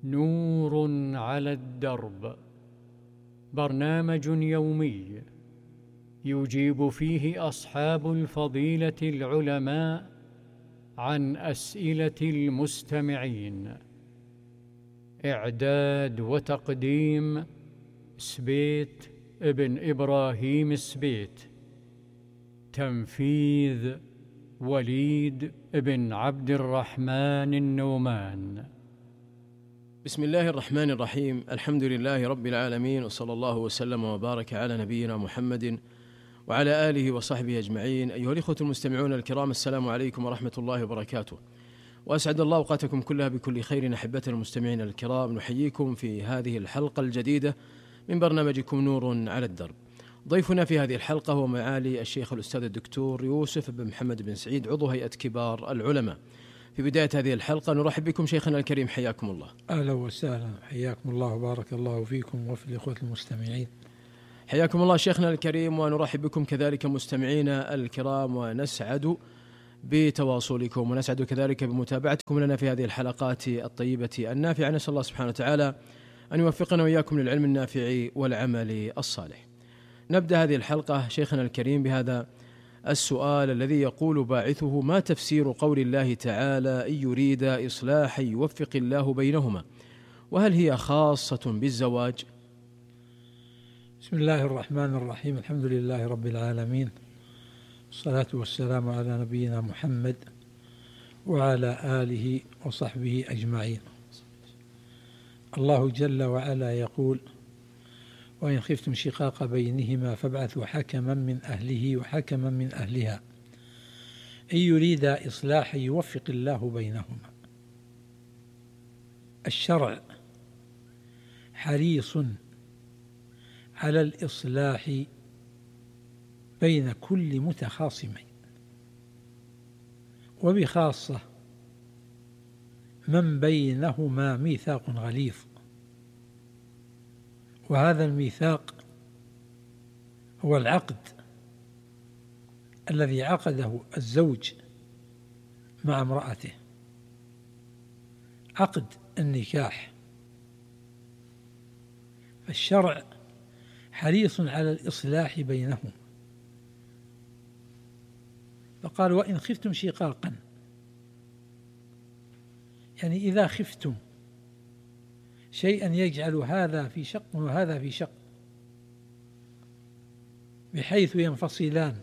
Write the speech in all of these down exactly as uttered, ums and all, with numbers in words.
نور على الدرب، برنامج يومي يجيب فيه أصحاب الفضيلة العلماء عن أسئلة المستمعين. إعداد وتقديم سبيت ابن إبراهيم سبيت. تنفيذ وليد بن عبد الرحمن النومان. بسم الله الرحمن الرحيم. الحمد لله رب العالمين، وصلى الله وسلم وبارك على نبينا محمد وعلى آله وصحبه أجمعين. أيها الإخوة المستمعون الكرام، السلام عليكم ورحمة الله وبركاته، وأسعد الله أوقاتكم كلها بكل خير. أحبتنا المستمعين الكرام، نحييكم في هذه الحلقة الجديدة من برنامجكم نور على الدرب. ضيفنا في هذه الحلقة هو معالي الشيخ الأستاذ الدكتور يوسف بن محمد بن سعيد، عضو هيئة كبار العلماء. في بداية هذه الحلقة نرحب بكم شيخنا الكريم، حياكم الله. أهلا وسهلا، حياكم الله وبارك الله فيكم وفي الإخوة المستمعين. حياكم الله شيخنا الكريم، ونرحب بكم كذلك مستمعينا الكرام، ونسعد بتواصلكم ونسعد كذلك بمتابعتكم لنا في هذه الحلقات الطيبة النافعة. نسأل الله سبحانه وتعالى أن يوفقنا وإياكم للعلم النافع والعمل الصالح. نبدأ هذه الحلقة شيخنا الكريم بهذا السؤال الذي يقول باعثه: ما تفسير قول الله تعالى إن يريد إصلاحا يوفق الله بينهما، وهل هي خاصة بالزواج؟ بسم الله الرحمن الرحيم. الحمد لله رب العالمين، والصلاة والسلام على نبينا محمد وعلى آله وصحبه أجمعين. الله جل وعلا يقول: وإن خفتم شقاق بينهما فابعثوا حكما من أهله وحكما من أهلها إن يريدا إصلاحا يوفق الله بينهما. الشرع حريص على الإصلاح بين كل متخاصمين، وبخاصة من بينهما ميثاق غليظ، وهذا الميثاق هو العقد الذي عقده الزوج مع امرأته، عقد النكاح. فالشرع حريص على الإصلاح بينهم، فقال: وإن خفتم شقاقا، يعني إذا خفتم شيئا يجعل هذا في شق وهذا في شق بحيث ينفصلان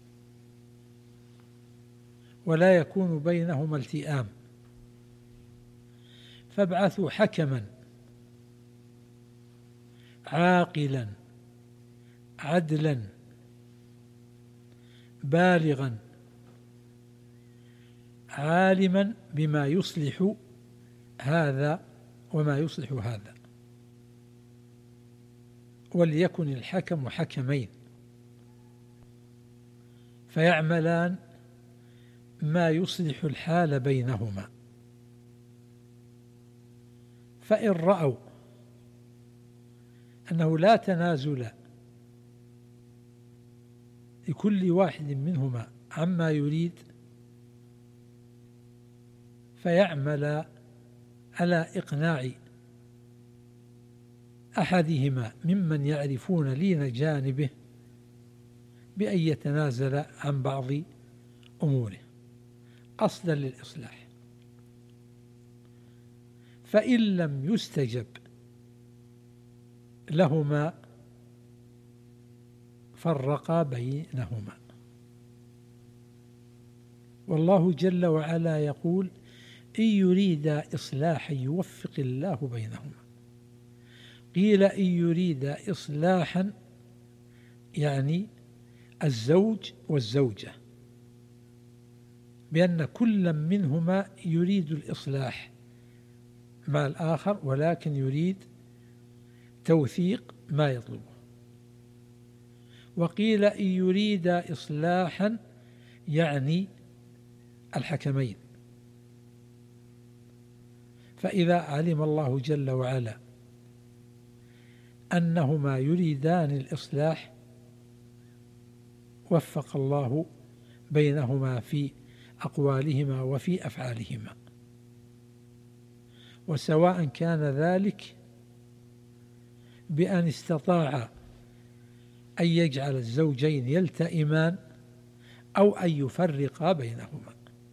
ولا يكون بينهما التئام، فابعثوا حكما عاقلا عدلا بالغا عالما بما يصلح هذا وما يصلح هذا، وليكن الحكم حكمين فيعملان ما يصلح الحال بينهما. فإن رأوا أنه لا تنازل لكل واحد منهما عما يريد، فيعمل على إقناع أحدهما ممن يعرفون لين جانبه بأن يتنازل عن بعض أموره قصدا للإصلاح. فإن لم يستجب لهما فرقا بينهما. والله جل وعلا يقول: إن يريد إصلاحا يوفق الله بينهما. قيل إن يريد إصلاحا يعني الزوج والزوجة، بأن كل منهما يريد الإصلاح مع الآخر، ولكن يريد توثيق ما يطلبه. وقيل إن يريد إصلاحا يعني الحكمين. فإذا علم الله جل وعلا أنهما يريدان الإصلاح وفق الله بينهما في أقوالهما وفي أفعالهما. وسواء كان ذلك بأن استطاع أن يجعل الزوجين يلتئمان أو أن يفرقا بينهما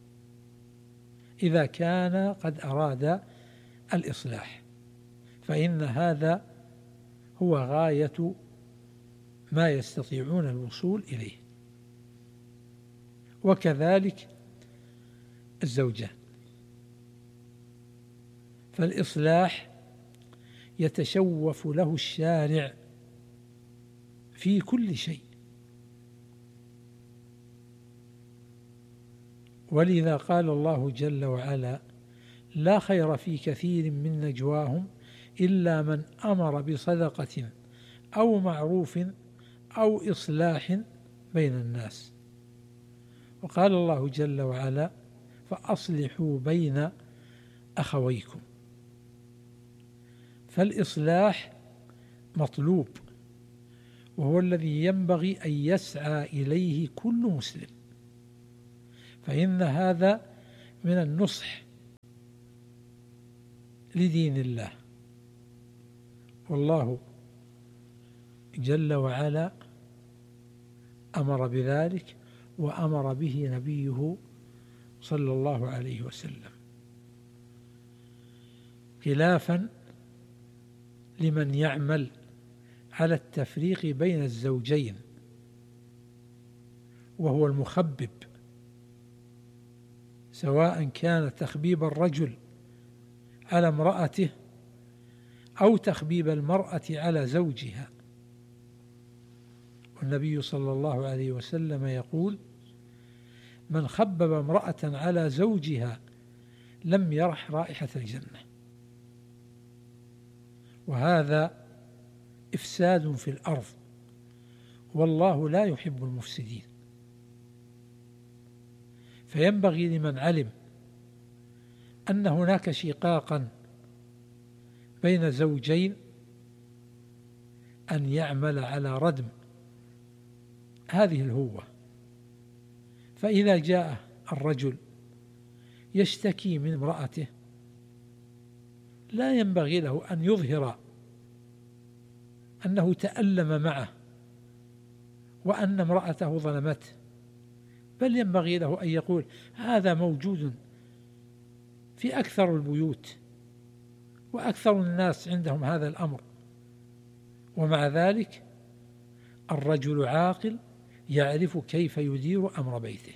إذا كان قد أراد الإصلاح، فإن هذا هو غاية ما يستطيعون الوصول إليه. وكذلك الزوجة، فالإصلاح يتشوف له الشارع في كل شيء، ولذا قال الله جل وعلا: لا خير في كثير من نجواهم إلا من أمر بصدقة أو معروف أو إصلاح بين الناس. وقال الله جل وعلا: فأصلحوا بين أخويكم. فالإصلاح مطلوب، وهو الذي ينبغي أن يسعى إليه كل مسلم، فإن هذا من النصح لدين الله. والله جل وعلا أمر بذلك، وأمر به نبيه صلى الله عليه وسلم، خلافا لمن يعمل على التفريق بين الزوجين وهو المخبب، سواء كان تخبيب الرجل على امرأته أو تخبيب المرأة على زوجها. والنبي صلى الله عليه وسلم يقول: من خبب امرأة على زوجها لم يرح رائحة الجنة. وهذا إفساد في الأرض، والله لا يحب المفسدين. فينبغي لمن علم أن هناك شقاقا بين زوجين أن يعمل على ردم هذه الهوة. فإذا جاء الرجل يشتكي من امرأته لا ينبغي له أن يظهر أنه تألم معه وأن امرأته ظلمته، بل ينبغي له أن يقول: هذا موجود في أكثر البيوت وأكثر الناس عندهم هذا الأمر، ومع ذلك الرجل عاقل يعرف كيف يدير أمر بيته.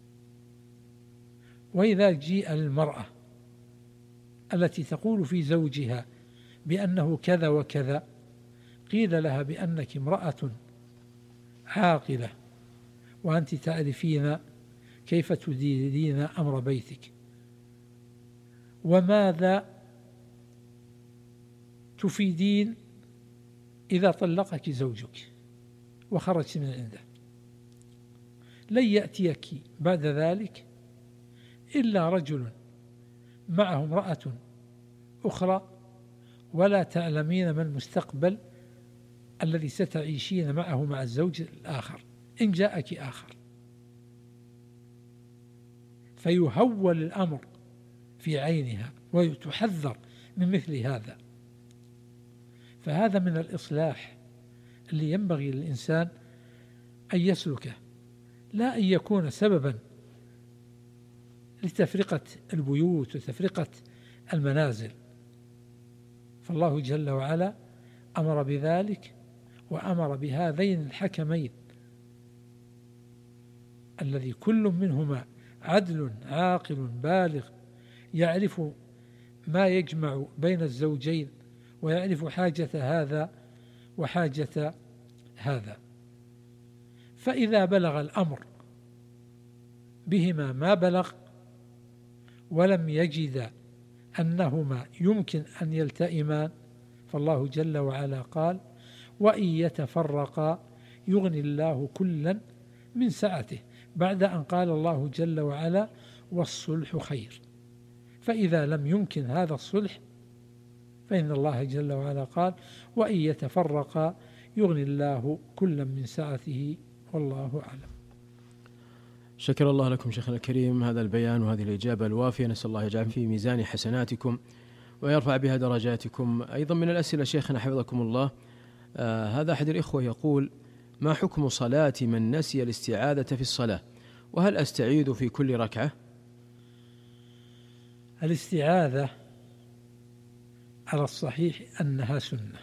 وإذا جيء للمرأة التي تقول في زوجها بأنه كذا وكذا، قيل لها بأنك امرأة عاقلة وأنت تعرفين كيف تديرين أمر بيتك، وماذا تفيدين إذا طلقك زوجك وخرجت من عنده؟ لن يأتيك بعد ذلك إلا رجل معه امرأة أخرى، ولا تعلمين ما المستقبل الذي ستعيشين معه مع الزوج الآخر إن جاءك آخر. فيهول الأمر في عينها ويتحذر من مثل هذا. فهذا من الإصلاح اللي ينبغي للإنسان أن يسلكه، لا أن يكون سببا لتفرقة البيوت وتفرقة المنازل. فالله جل وعلا أمر بذلك، وأمر بهذين الحكمين الذي كل منهما عدل عاقل بالغ يعرف ما يجمع بين الزوجين ويعرف حاجة هذا وحاجة هذا. فإذا بلغ الأمر بهما ما بلغ ولم يجد أنهما يمكن أن يلتئمان، فالله جل وعلا قال: وإن يتفرقا يغني الله كلا من سعته، بعد أن قال الله جل وعلا: والصلح خير. فإذا لم يمكن هذا الصلح فإن الله جل وعلا قال: وإن يتفرقا يغني الله كلا من سعته، والله أعلم. شكر الله لكم شيخنا الكريم هذا البيان وهذه الإجابة الوافية، نسأل الله يجعل في ميزان حسناتكم ويرفع بها درجاتكم. أيضا من الأسئلة شيخنا حفظكم الله، آه هذا أحد الإخوة يقول: ما حكم صلاة من نسي الاستعاذة في الصلاة، وهل أستعيذ في كل ركعة؟ الاستعاذة على الصحيح أنها سنة،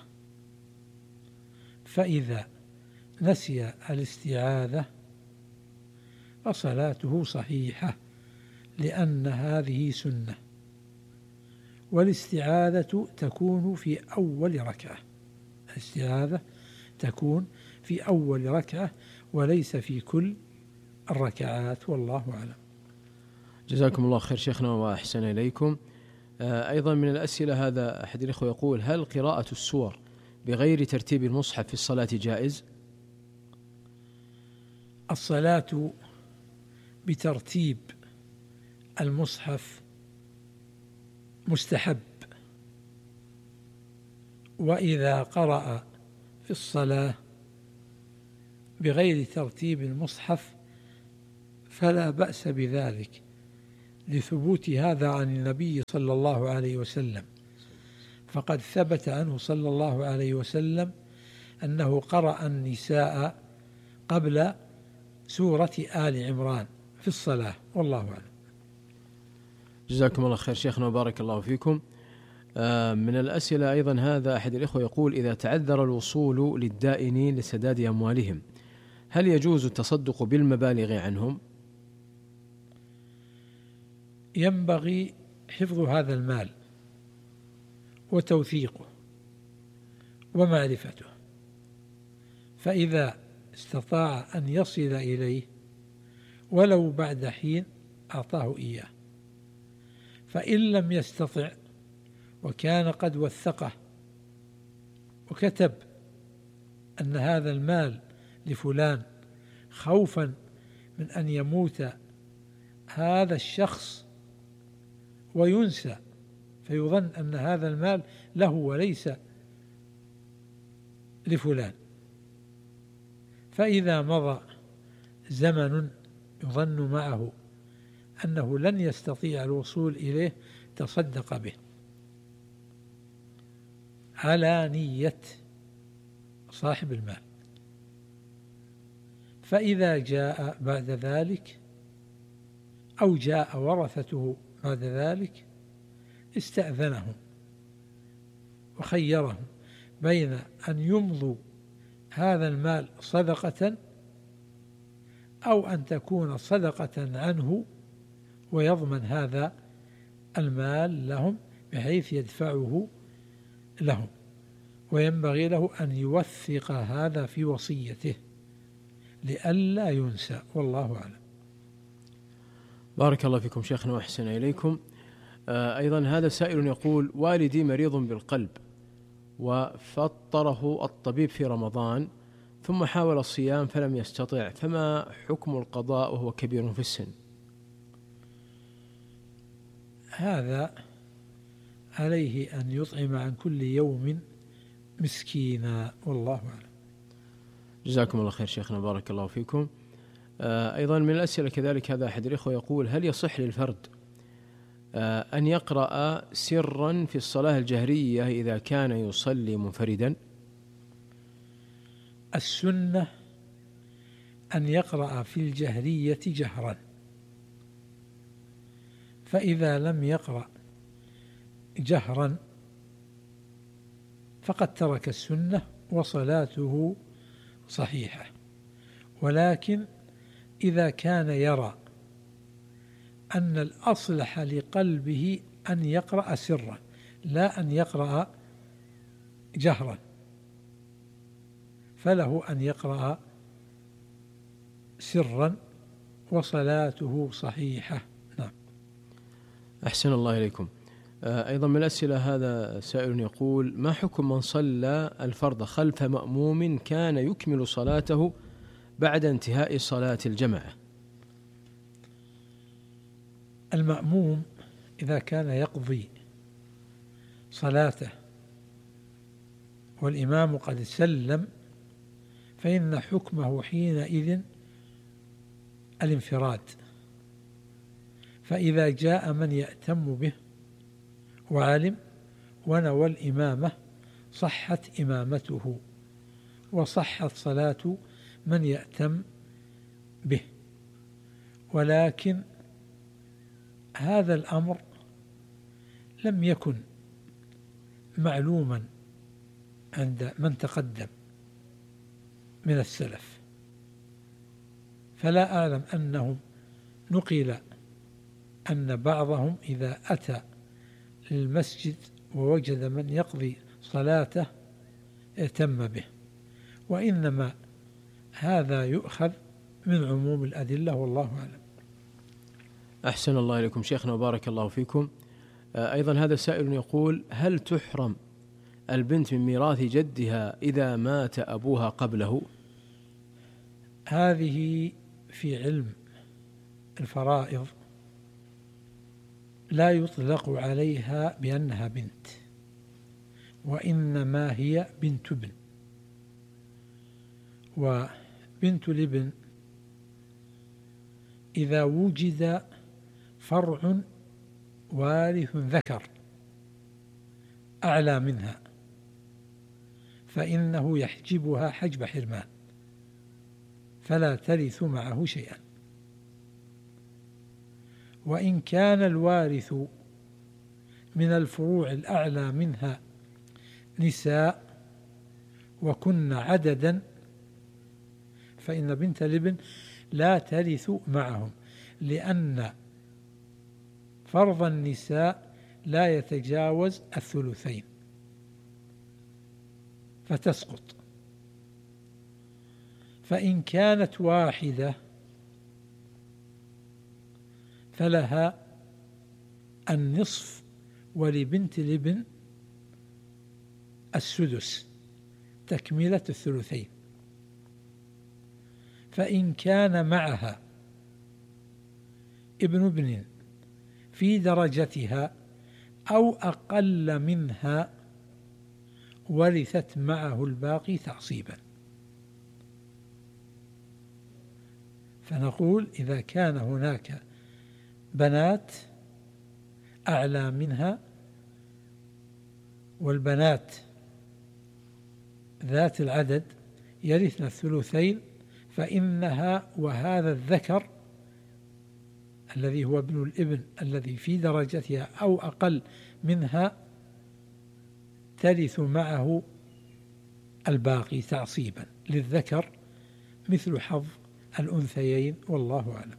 فإذا نسي الاستعاذة فصلاته صحيحة، لأن هذه سنة، والاستعاذة تكون في أول ركعة. الاستعاذة تكون في أول ركعة وليس في كل الركعات، والله أعلم. جزاكم الله خير شيخنا وأحسن إليكم. أيضا من الأسئلة، هذا أحد الأخوة يقول: هل قراءة السور بغير ترتيب المصحف في الصلاة جائز؟ الصلاة بترتيب المصحف مستحب، وإذا قرأ في الصلاة بغير ترتيب المصحف فلا بأس بذلك، لثبوت هذا عن النبي صلى الله عليه وسلم، فقد ثبت عنه صلى الله عليه وسلم أنه قرأ النساء قبل سورة آل عمران في الصلاة، والله أعلم. جزاكم الله خير شيخنا وبارك الله فيكم. آه من الأسئلة أيضا، هذا أحد الإخوة يقول: إذا تعذر الوصول للدائنين لسداد أموالهم، هل يجوز التصدق بالمبالغ عنهم؟ ينبغي حفظ هذا المال وتوثيقه ومعرفته، فإذا استطاع أن يصل إليه ولو بعد حين أعطاه إياه، فإن لم يستطع وكان قد وثقه وكتب أن هذا المال لفلان خوفا من أن يموت هذا الشخص وينسى فيظن أن هذا المال له وليس لفلان، فإذا مضى زمن يظن معه أنه لن يستطيع الوصول إليه تصدق به على نية صاحب المال، فإذا جاء بعد ذلك أو جاء ورثته بعد ذلك استأذنهم وخيرهم بين أن يمضوا هذا المال صدقة أو أن تكون صدقة عنه ويضمن هذا المال لهم بحيث يدفعه لهم، وينبغي له أن يوثق هذا في وصيته لئلا ينسى، والله أعلم. بارك الله فيكم شيخنا وأحسن إليكم. آه أيضا هذا سائل يقول: والدي مريض بالقلب وفطره الطبيب في رمضان ثم حاول الصيام فلم يستطع، فما حكم القضاء وهو كبير في السن؟ هذا عليه أن يطعم عن كل يوم مسكينا، والله أعلم. جزاكم الله خير شيخنا بارك الله فيكم. آه أيضا من الأسئلة كذلك، هذا أحد الإخوة يقول: هل يصح للفرد آه أن يقرأ سرا في الصلاة الجهرية إذا كان يصلي منفردا؟ السنة أن يقرأ في الجهرية جهرا، فإذا لم يقرأ جهرا فقد ترك السنة وصلاته صحيحة، ولكن إذا كان يرى أن الأصلح لقلبه أن يقرأ سرا لا أن يقرأ جهرا فله أن يقرأ سرا وصلاته صحيحة. نعم. أحسن الله إليكم. أيضا من الأسئلة، هذا سائل يقول: ما حكم من صلى الفرض خلف مأموم كان يكمل صلاته بعد انتهاء صلاة الجماعة؟ المأموم إذا كان يقضي صلاته والإمام قد سلم فإن حكمه حينئذ الانفراد، فإذا جاء من يأتم به وعلم ونوى الإمامة صحت إمامته وصحت صلاة من يأتم به. ولكن هذا الأمر لم يكن معلوما عند من تقدم من السلف، فلا أعلم أنهم نقل أن بعضهم إذا أتى للمسجد ووجد من يقضي صلاته اهتم به، وإنما هذا يؤخذ من عموم الأدلة والله أعلم. أحسن الله إليكم شيخنا وبارك الله فيكم. أيضا هذا سائل يقول: هل تحرم البنت من ميراث جدها إذا مات أبوها قبله؟ هذه في علم الفرائض لا يطلق عليها بأنها بنت، وإنما هي بنت ابن. وبنت الابن إذا وجد فرع وارث ذكر أعلى منها فإنه يحجبها حجب حرمان، فلا ترث معه شيئا. وإن كان الوارث من الفروع الأعلى منها نساء وكن عددا فإن بنت الابن لا ترث معهم، لأن فرض النساء لا يتجاوز الثلثين فتسقط. فإن كانت واحدة فلها النصف ولبنت الابن السدس تكملة الثلثين. فإن كان معها ابن ابن في درجتها أو أقل منها ورثت معه الباقي تعصيبا. فنقول إذا كان هناك بنات أعلى منها والبنات ذات العدد يرثن الثلثين، فإنها وهذا الذكر الذي هو ابن الابن الذي في درجتها أو أقل منها ترث معه الباقي تعصيبا، للذكر مثل حظ الأنثيين والله أعلم.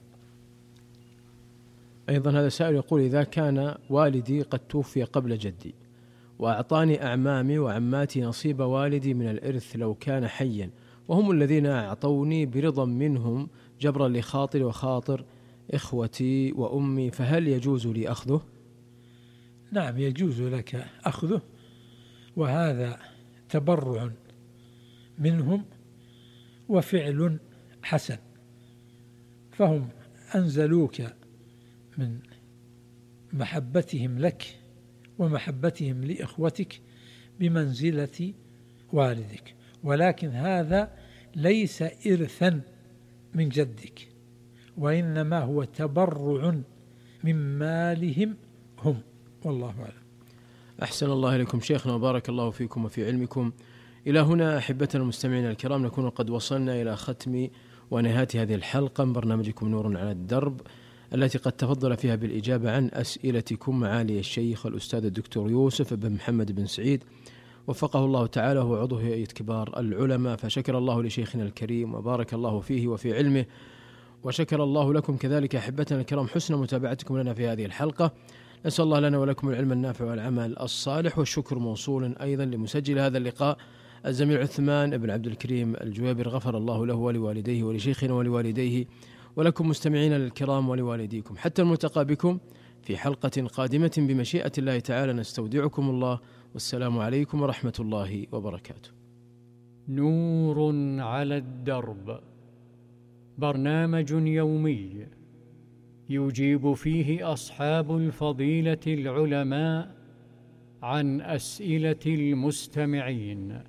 أيضا هذا سائل يقول: إذا كان والدي قد توفي قبل جدي وأعطاني أعمامي وعماتي نصيب والدي من الإرث لو كان حيا، وهم الذين أعطوني برضا منهم جبرا لخاطري وخاطر إخوتي وأمي، فهل يجوز لي أخذه؟ نعم يجوز لك أخذه، وهذا تبرع منهم وفعل حسن، فهم أنزلوك من محبتهم لك ومحبتهم لإخوتك بمنزلة والدك، ولكن هذا ليس إرثا من جدك، وإنما هو تبرع من مالهم هم والله أعلم. أحسن الله إليكم شيخنا وبارك الله فيكم وفي علمكم. إلى هنا أحبتنا المستمعين الكرام نكون قد وصلنا إلى ختم ونهاية هذه الحلقة من برنامجكم نور على الدرب، التي قد تفضل فيها بالإجابة عن أسئلتكم معالي الشيخ الأستاذ الدكتور يوسف بن محمد بن سعيد وفقه الله تعالى، هو عضو هيئة كبار العلماء. فشكر الله لشيخنا الكريم وبارك الله فيه وفي علمه، وشكر الله لكم كذلك أحبتنا الكرام حسن متابعتكم لنا في هذه الحلقة. نسأل الله لنا ولكم العلم النافع والعمل الصالح، والشكر موصول أيضا لمسجل هذا اللقاء الزميل عثمان بن عبد الكريم الجويبر، غفر الله له ولوالديه ولشيخنا ولوالديه، ولكم مستمعين الكرام ولوالديكم. حتى الملتقى بكم في حلقة قادمة بمشيئة الله تعالى، نستودعكم الله، والسلام عليكم ورحمة الله وبركاته. نور على الدرب، برنامج يومي يجيب فيه أصحاب الفضيلة العلماء عن أسئلة المستمعين.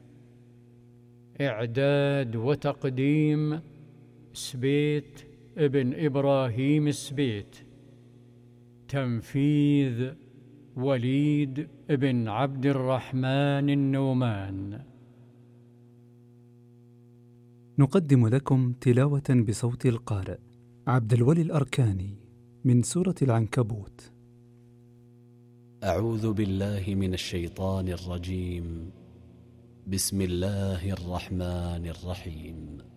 إعداد وتقديم سبيت ابن إبراهيم سبيت. تنفيذ وليد بن عبد الرحمن النومان. نقدم لكم تلاوة بصوت القارئ عبد الولي الأركاني من سورة العنكبوت. أعوذ بالله من الشيطان الرجيم. بسم الله الرحمن الرحيم.